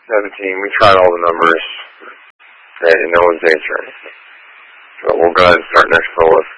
17. We tried all the numbers, and no one's answering. So we'll go ahead and start next roll with